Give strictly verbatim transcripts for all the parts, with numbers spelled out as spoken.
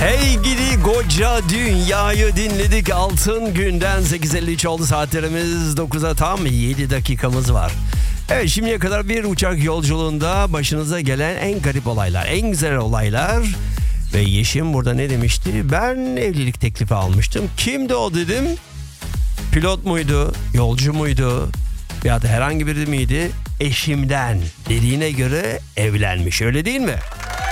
Hey gidi koca dünyayı dinledik. Altın günden sekiz elli üç oldu saatlerimiz. dokuza tam yedi dakikamız var. Evet, şimdiye kadar bir uçak yolculuğunda başınıza gelen en garip olaylar, en güzel olaylar. Ve Yeşim burada ne demişti? Ben evlilik teklifi almıştım. Kimdi o dedim. Pilot muydu? Yolcu muydu? Ya da herhangi biri miydi? Eşimden dediğine göre evlenmiş, öyle değil mi?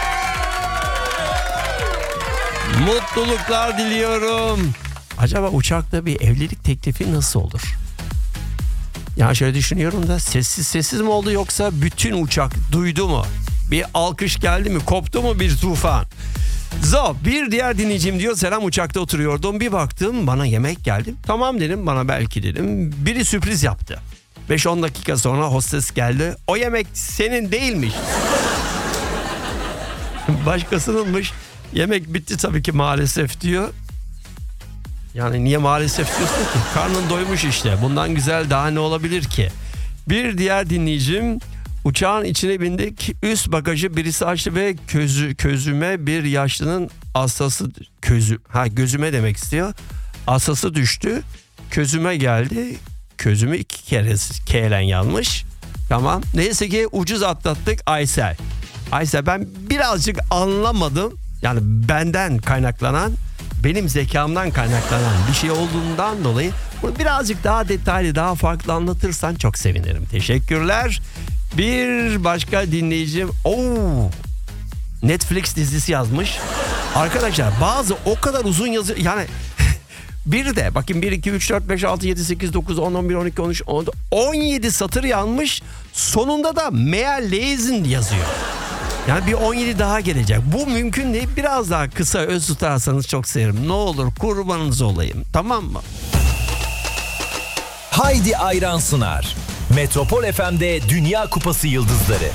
Mutluluklar diliyorum. Acaba uçakta bir evlilik teklifi nasıl olur? Ya şöyle düşünüyorum da, sessiz sessiz mi oldu yoksa bütün uçak duydu mu? Bir alkış geldi mi? Koptu mu bir tufan? Zo, bir diğer dinleyicim diyor, selam, uçakta oturuyordum, bir baktım bana yemek geldi. Tamam dedim, bana belki dedim. Biri sürpriz yaptı. beş on dakika sonra hostes geldi. O yemek senin değilmiş. Başkasınınmış. Yemek bitti tabii ki maalesef diyor. Yani niye maalesef diyorsun ki? Karnın doymuş işte. Bundan güzel daha ne olabilir ki? Bir diğer dinleyicim, uçağın içine bindik. Üst bagajı birisi açtı ve közü, közüme bir yaşlının asası közü ha gözüme demek istiyor. Asası düştü. Közüme geldi. Közümü iki kere kelen yanmış. Tamam. Neyse ki ucuz atlattık. Aysel. Aysel, ben birazcık anlamadım. Yani benden kaynaklanan, benim zekamdan kaynaklanan bir şey olduğundan dolayı bunu birazcık daha detaylı, daha farklı anlatırsan çok sevinirim. Teşekkürler. Bir başka dinleyicim, ooo, Netflix dizisi yazmış. Arkadaşlar bazı o kadar uzun yazı, yani bir de bakın, bir iki üç dört beş altı yedi sekiz dokuz on on bir on iki on üç on yedi satır yanmış. Sonunda da meal lesen yazıyor. Yani bir on yedi daha gelecek. Bu mümkün değil. Biraz daha kısa öz tutarsanız çok sevinirim. Ne olur, kurbanınız olayım. Tamam mı? Haydi Ayran sunar. Metropol F M'de Dünya Kupası Yıldızları.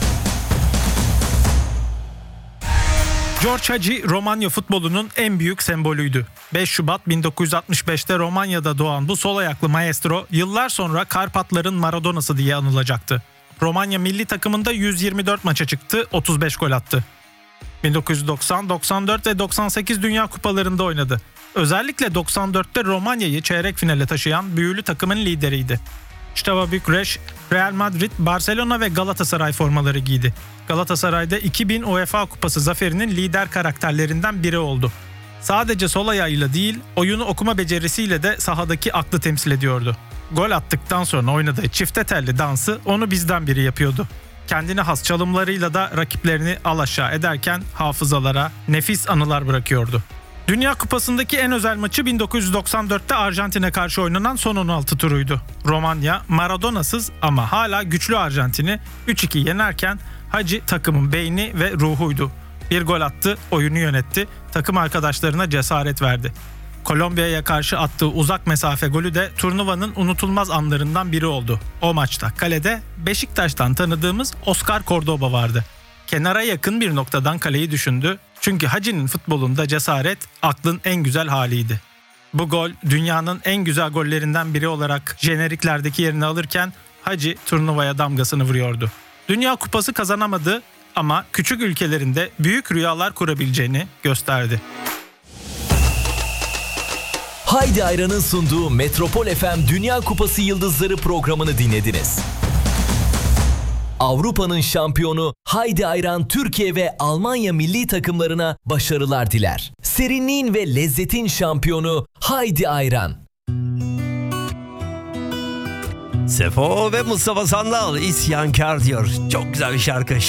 George Hagi, Romanya futbolunun en büyük sembolüydü. beş Şubat bin dokuz yüz altmış beşte Romanya'da doğan bu sol ayaklı maestro, yıllar sonra Karpatların Maradona'sı diye anılacaktı. Romanya milli takımında yüz yirmi dört maça çıktı, otuz beş gol attı. bin dokuz yüz doksan, doksan dört ve doksan sekiz Dünya Kupalarında oynadı. Özellikle doksan dörtte Romanya'yı çeyrek finale taşıyan büyülü takımın lideriydi. Steaua Bükreş, Real Madrid, Barcelona ve Galatasaray formaları giydi. Galatasaray'da iki bin UEFA Kupası zaferinin lider karakterlerinden biri oldu. Sadece sol ayağıyla değil, oyunu okuma becerisiyle de sahadaki aklı temsil ediyordu. Gol attıktan sonra oynadığı çifte telli dansı onu bizden biri yapıyordu. Kendine has çalımlarıyla da rakiplerini alaşağı ederken hafızalara nefis anılar bırakıyordu. Dünya Kupası'ndaki en özel maçı bin dokuz yüz doksan dörtte Arjantin'e karşı oynanan son on altı turuydu. Romanya, Maradona'sız ama hala güçlü Arjantin'i üç iki yenerken Hagi takımın beyni ve ruhuydu. Bir gol attı, oyunu yönetti, takım arkadaşlarına cesaret verdi. Kolombiya'ya karşı attığı uzak mesafe golü de turnuvanın unutulmaz anlarından biri oldu. O maçta kalede Beşiktaş'tan tanıdığımız Oscar Cordoba vardı. Kenara yakın bir noktadan kaleyi düşündü. Çünkü Hagi'nin futbolunda cesaret aklın en güzel haliydi. Bu gol dünyanın en güzel gollerinden biri olarak jeneriklerdeki yerini alırken Hagi turnuvaya damgasını vuruyordu. Dünya Kupası kazanamadı ama küçük ülkelerinde büyük rüyalar kurabileceğini gösterdi. Haydi Ayran'ın sunduğu Metropol F M Dünya Kupası Yıldızları programını dinlediniz. Avrupa'nın şampiyonu Haydi Ayran Türkiye ve Almanya milli takımlarına başarılar diler. Serinliğin ve lezzetin şampiyonu Haydi Ayran. Sefo ve Mustafa Sandal isyankar diyor. Çok güzel bir şarkı.